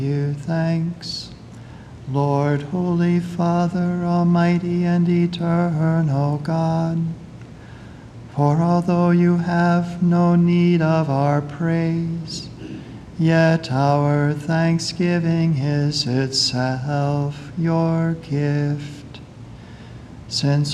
you thanks. Lord, Holy Father, Almighty and Eternal God, for although you have no need of our praise, yet our thanksgiving is itself your gift. Since